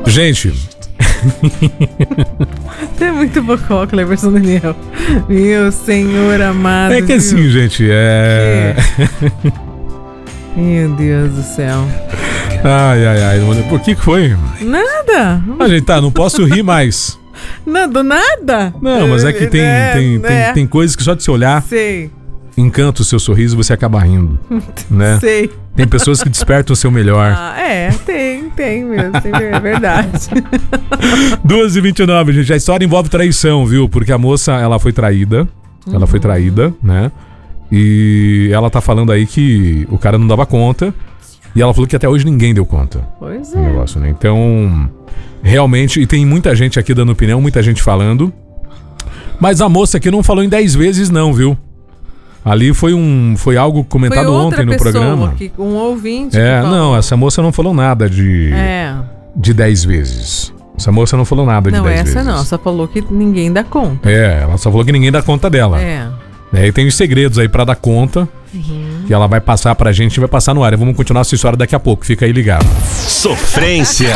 Gente... É muito bocó, Cleverson Daniel. Meu senhor amado. É que assim, gente, Meu Deus do céu. Ai, por que foi? Nada. Gente, não posso rir mais. Não, do nada? Não, mas é que tem coisas que só de se olhar... Sei. Encanta o seu sorriso, você acaba rindo, né? Sei. Tem pessoas que despertam o seu melhor. Tem mesmo, é verdade. 2h29, gente, a história envolve traição, viu? Porque a moça, ela foi traída, né? E ela tá falando aí que o cara não dava conta, e ela falou que até hoje ninguém deu conta. Pois é. Negócio, né? Então, realmente, e tem muita gente aqui dando opinião, muita gente falando, mas a moça aqui não falou em 10 vezes não, viu? Ali foi algo comentado ontem no programa. Um ouvinte. Não, essa moça não falou nada de 10 vezes. Essa moça não falou nada de 10 vezes. Não, essa não, só falou que ninguém dá conta. Ela só falou que ninguém dá conta dela. E tem os segredos aí pra dar conta. Que ela vai passar pra gente e vai passar no ar. Vamos continuar essa história daqui a pouco, fica aí ligado. Sofrência.